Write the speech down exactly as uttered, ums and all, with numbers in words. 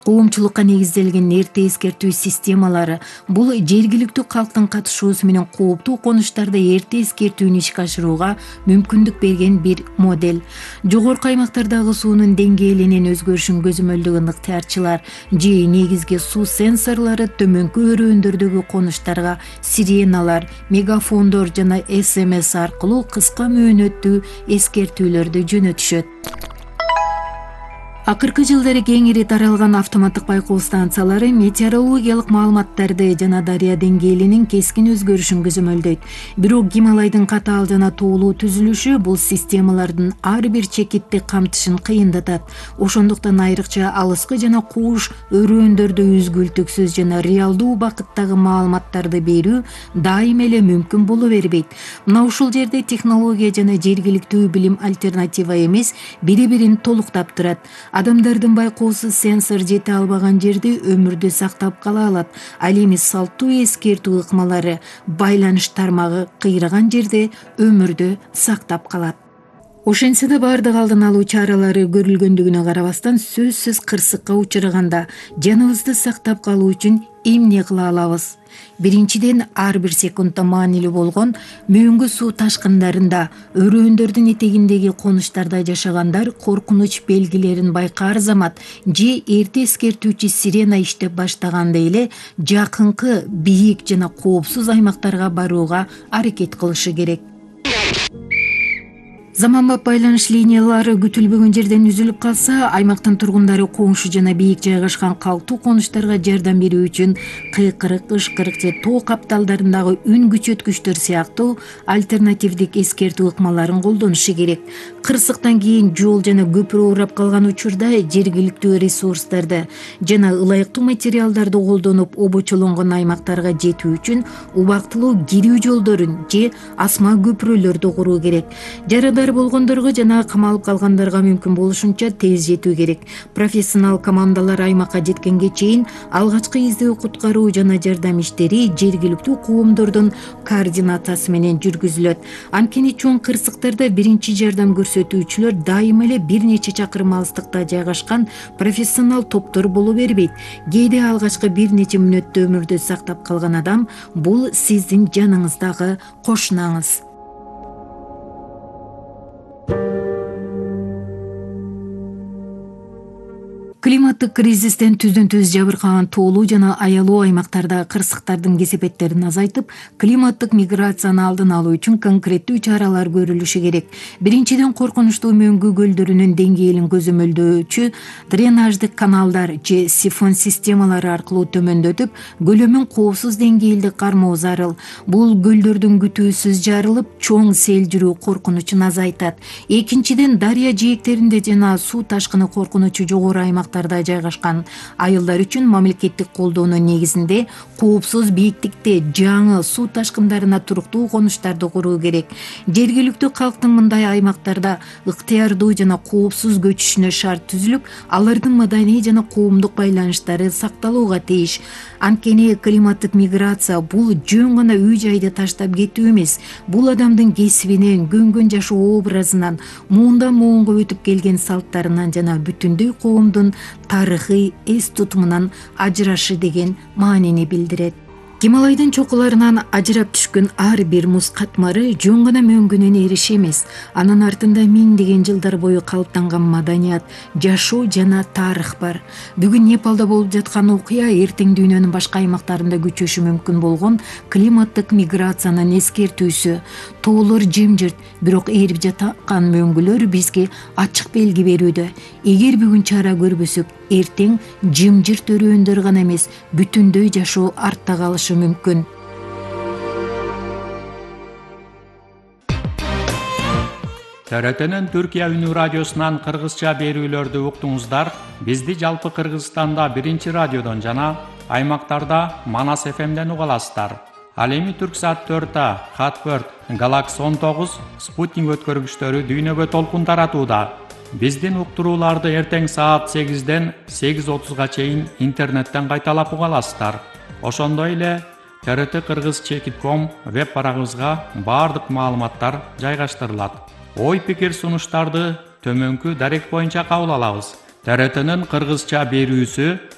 Коомчулукка негизделген эрте эскертүү системалары бул жергиликтүү калктын катышуусу менен кооптуу конуштарда эрте эскертүүнү ишке ашырууга мүмкүндүк берген бир модель. Жогорку аймактардагы суунун деңгээлинин өзгөрүшүн көзөмөлдөгөн ыктыярчылар же негизги суу сенсорлору төмөнкү өрөөндөрдөгү конуштарга сиреналар, мегафондор жана эс эм эс аркылуу кыска мөөнөттүү эскертүүлөрдү жөнөтүшөт. Акыркы жылдары кеңири таралган автоматтык байкоо станциялары метеорологиялык маалыматтарды жана дарыя деңгээлинин кескин өзгөрүшүн көзөмөлдөйт. Бирок Гималайдын катаал жана тоолуу түзүлүшү бул системалардын ар бир чекитти камтышын кыйындатат. Ошондуктан айрыкча алыскы жана кууш өрөөндөрдө үзгүлтүксүз жана реалдуу убакыттагы маалыматтарды берүү дайыма эле мүмкүн боло бербейт. Мына ушул жерде технология жана жергиликтүү билим альтернатива эмес, бири-бирин толуктап турат. Адамдардын байкоосу сенсор жете албаган жерде өмүрдү сактап кала алат. Ал эми салттуу эскертүү ыкмалары байланыш тармагы кыйраган жерде өмүрдү сактап калат. Ошентсе да бардык алдын алуу чаралары көрүлгөндүгүнө карабастан сөзсүз кырсыкка учураганда жаныбызды сактап калуу үчүн эмне кыла алабыз? Биринчиден, ар бир секундта маанилүү болгон мөөнгө суу ташкындарында, өрөөндөрдүн этегиндеги конуштарда жашагандар коркунуч белгилерин байкаар замат же эрте эскертүүчү сирена иштеп баштаганда эле жакынкы бийик жана коопсуз аймактарга барууга аракет кылышы керек. Заманбап байланыш линиялары күтүлбөгөн жерден үзүлүп калса, аймактын тургундары коңшу жана бийик жайгашкан калктуу конуштарга жардам берүү үчүн кыйкырык, ышкырык же тоо капталдарындагы үн күчөткүчтөр сыяктуу альтернативдик эскертүү ыкмаларын колдонушу керек. Кырсыктан кийин жол жана көпүрө урап калган учурда жергиликтүү ресурстарды жана ылайыктуу материалдарды колдонуп обочолонгон аймактарга жетүү үчүн убактылуу кирүү жолдорун же асма көпүрөлөрдү куруу керек. Жарадар болгондорго жана камалып калгандарга мүмкүн болушунча тез жетүү керек. Профессионал командалар аймакка жеткенге чейин алгачкы издөө, куткаруу жана жардам иштери жергиликтүү коомдордун координациясы менен жүргүзүлөт. Анткени чоң кырсыктарда биринчи жардам көрсөтүүчүлөр дайыма эле бир нече чакырым алыстыкта жайгашкан профессионал топтор боло бербейт. Кээде алгачкы бир нече мүнөттө өмүрдү сактап калган адам бул сиздин жаныңыздагы кошунаңыз. Климаттык кризистен түздөн-түз жабыркаган тоолуу жана аялуу аймактарда кырсыктардын кесепеттерин азайтып, климаттык миграцияны алдын алуу үчүн конкреттүү чаралар көрүлүшү керек. Биринчиден, коркунучтуу мөңгү көлдөрүнүн деңгээлин көзөмөлдөөчү дренаждык каналдар же сифон системалары аркылуу төмөндөтүп, көлөмүн коопсуз деңгээлде кармоо зарыл. Бул көлдөрдүн күтүүсүз жарылып, чоң сел жүрүү коркунучун азайтат. Экинчиден, дарыя жээктеринде жана суу ташкыны коркунучу жогору аймак жайгашкан айылдар үчүн мамлекеттик колдоонун негизинде коопсуз бийиктикте жаңы суу ташкындарына туруктуу конуштарды куруу керек. Жергиликтүү калктын мындай аймактарда ыктыярдуу жана коопсуз көчүшүнө шарт түзүлүп, алардын маданий жана коомдук байланыштары сакталууга тийиш. Анткени климаттык миграция бул жөн гана үй жайды таштап кетүү эмес. Бул адамдын кесибинен, көнгөн жашоо образынан, муундан муунга өтүп келген салттарынан жана бүтүндөй коомдун тарыхый эс тутумунан ажырашы деген маанини билдирет. Гималайдын чокуларынан ажырап түшкөн ар бир муз катмары жөн гана мөңгүнүн эриши эмес, анын артында миңдеген жылдар бою калыптанган маданият, жашоо жана тарых бар. Бүгүн Непалда болуп жаткан окуя эртең дүйнөнүн башка аймактарында күчөшү мүмкүн болгон климаттык миграциянын эскертүүсү. Тоолор жемжирт, бирок эрип жаткан мөңгүлөр бизге ачык белги берүүдө. Эгер бүгүн чара көрбөсөк, эртең жымжырт өрөөндөр гана эмес, бүтүндөй жашоо артта калышы мүмкүн. Т Р Т'нин Түркия үнү радиосунан кыргызча берүүлөрдү уктуңуздар. Бизди жалпы Кыргызстанда биринчи радиодон жана аймактарда Манас эф эмден уга аласыздар. Ал эми Түрксат төрт А, Хатберт, Галакс он тогуз, Спутник өткөргүчтөрү дүйнөгө толкун таратууда. Биздин уктурууларды эртең саат сегизден сегиз отузга чейин интернеттен кайталап уга аласыздар. Ошондой эле Т Р Т кыргыз чекит ком веб барагыбызга баардык маалыматтар жайгаштырылат. Ой пикир сунуштарды төмөнкү дарек боюнча кабыл алабыз. Т Р Т'нин кыргызча берүүсү